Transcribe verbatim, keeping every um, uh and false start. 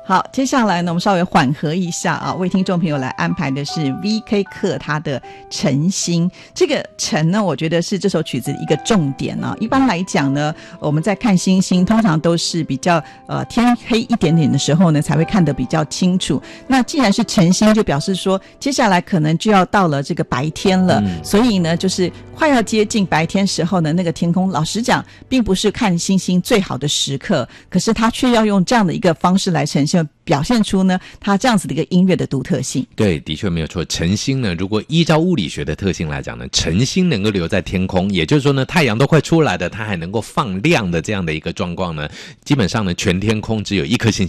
好，接下来呢，我们稍微缓和一下啊，为听众朋友来安排的是 V K 课它的晨星。这个晨呢，我觉得是这首曲子的一个重点啊。一般来讲呢，我们在看星星，通常都是比较呃天黑一点点的时候呢，才会看得比较清楚。那既然是晨星，就表示说接下来可能就要到了这个白天了，嗯、所以呢，就是快要接近白天时候呢，那个天空，老实讲，并不是看星星最好的时刻，可是它却要用这样的一个方式来呈现。表现出呢它这样子的一个音乐的独特性。 对，的确没有错。晨星呢，如果依照物理学的特性来讲呢，晨星能够留在天空，也就是说呢，太阳都快出来的，它还能够放亮的这样的一个状况呢，基本上呢，全天空只有一颗星星